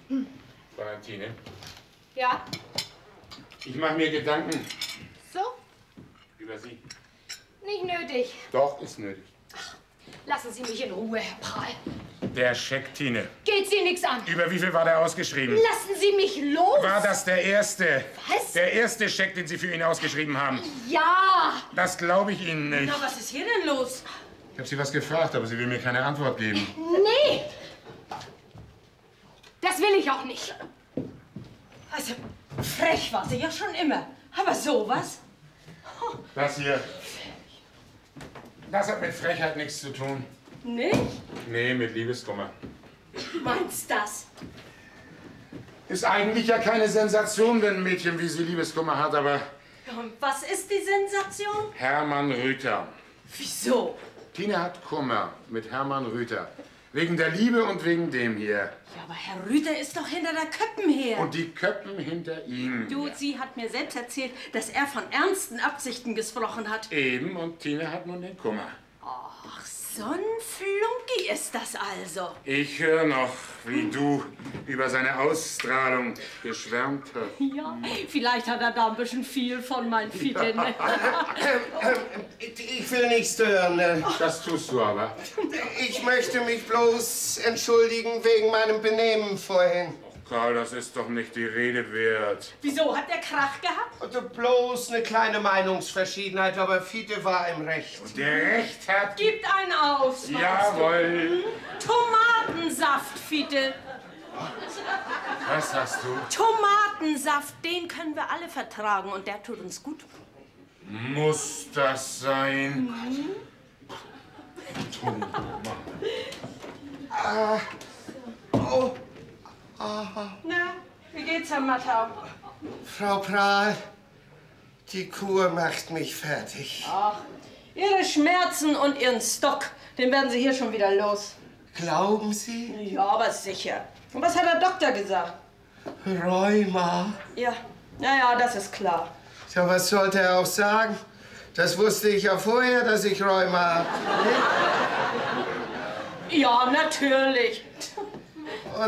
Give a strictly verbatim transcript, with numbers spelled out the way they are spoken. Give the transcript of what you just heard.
Hm. Valentine? Ja? Ich mache mir Gedanken. So? Über Sie. Nicht nötig. Doch, ist nötig. Ach, lassen Sie mich in Ruhe, Herr Prahl. Der Scheck, Tine. Geht Sie nichts an. Über wie viel war der ausgeschrieben? Lassen Sie mich los. War das der erste? Was? Der erste Scheck, den Sie für ihn ausgeschrieben haben? Ja. Das glaube ich Ihnen nicht. Na, was ist hier denn los? Ich habe Sie was gefragt, aber Sie will mir keine Antwort geben. Nee. Das will ich auch nicht. Also, frech war sie ja schon immer. Aber sowas? Das hier, das hat mit Frechheit nichts zu tun. Nicht? Nee, mit Liebeskummer. Du meinst das? Ist eigentlich ja keine Sensation, wenn ein Mädchen wie sie Liebeskummer hat, aber... Ja, und was ist die Sensation? Hermann Rüther. Wieso? Tine hat Kummer mit Hermann Rüther. Wegen der Liebe und wegen dem hier. Ja, aber Herr Rüther ist doch hinter der Köppen her. Und die Köppen hinter ihm. Du, sie hat mir selbst erzählt, dass er von ernsten Absichten gesprochen hat. Eben, und Tine hat nun den Kummer. Ach, so ein Flunki ist das also. Ich höre noch, wie du über seine Ausstrahlung geschwärmt hast. Ja, vielleicht hat er da ein bisschen viel von, mein Fidel. Ja. Ich will nichts hören. Das tust du aber. Ich möchte mich bloß entschuldigen wegen meinem Benehmen vorhin. Karl, das ist doch nicht die Rede wert. Wieso, hat der Krach gehabt? Also bloß eine kleine Meinungsverschiedenheit, aber Fiete war im Recht. Und der Recht hat... Gibt einen aus. Jawohl. Tomatensaft, Fiete. Was hast du? Tomatensaft, den können wir alle vertragen und der tut uns gut. Muss das sein? Mhm. Tomaten. Ah. Oh. Aha. Na, wie geht's, Herr Mattau? Frau Prahl, die Kur macht mich fertig. Ach, Ihre Schmerzen und Ihren Stock, den werden Sie hier schon wieder los. Glauben Sie? Ja, aber sicher. Und was hat der Doktor gesagt? Rheuma. Ja, naja, das ist klar. Ja, was sollte er auch sagen? Das wusste ich ja vorher, dass ich Rheuma habe. Ja, natürlich.